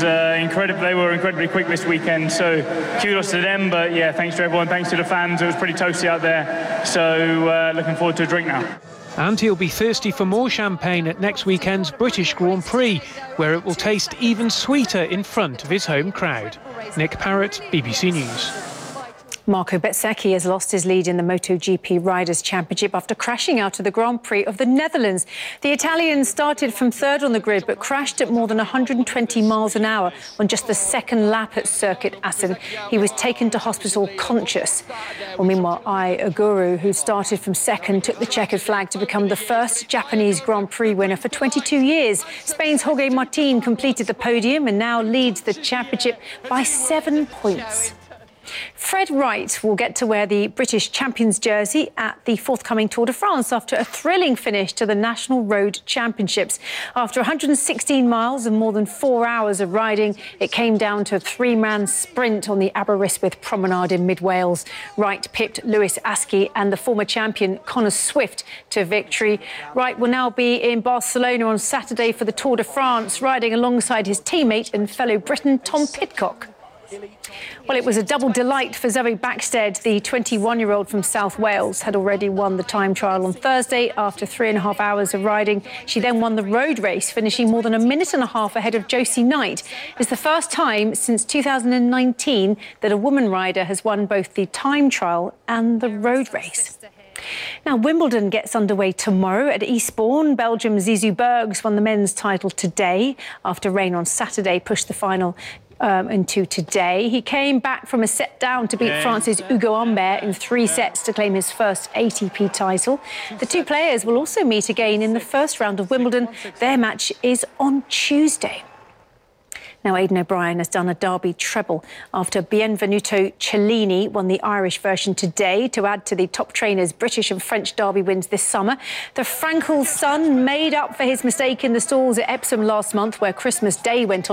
incredible. They were incredibly quick this weekend, so kudos to them. But yeah, thanks to everyone, thanks to the fans. It was pretty toasty out there, so looking forward to a drink now. And he'll be thirsty for more champagne at next weekend's British Grand Prix, where it will taste even sweeter in front of his home crowd. Nick Parrott, BBC News. Marco Bezzecchi has lost his lead in the MotoGP Riders' Championship after crashing out of the Grand Prix of the Netherlands. The Italian started from third on the grid but crashed at more than 120 miles an hour on just the second lap at Circuit Assen. He was taken to hospital conscious. Well, meanwhile, Ai Oguru, who started from second, took the checkered flag to become the first Japanese Grand Prix winner for 22 years. Spain's Jorge Martin completed the podium and now leads the championship by 7 points. Fred Wright will get to wear the British champions jersey at the forthcoming Tour de France after a thrilling finish to the National Road Championships. After 116 miles and more than 4 hours of riding, it came down to a three-man sprint on the Aberystwyth Promenade in mid-Wales. Wright pipped Lewis Askey and the former champion Connor Swift to victory. Wright will now be in Barcelona on Saturday for the Tour de France, riding alongside his teammate and fellow Briton Tom Pidcock. Well, it was a double delight for Zoe Backstead. The 21-year-old from South Wales had already won the time trial on Thursday after 3.5 hours of riding. She then won the road race, finishing more than a minute and a half ahead of Josie Knight. It's the first time since 2019 that a woman rider has won both the time trial and the road race. Now, Wimbledon gets underway tomorrow at Eastbourne. Belgium's Zizou Bergs won the men's title today after rain on Saturday pushed the final into today. He came back from a set down to beat France's Hugo Humbert in 3 sets to claim his first ATP title. The two players will also meet again in the first round of Wimbledon. Their match is on Tuesday. Now, Aidan O'Brien has done a Derby treble after Benvenuto Cellini won the Irish version today to add to the top trainers' British and French Derby wins this summer. The Frankel son made up for his mistake in the stalls at Epsom last month, where Christmas Day went on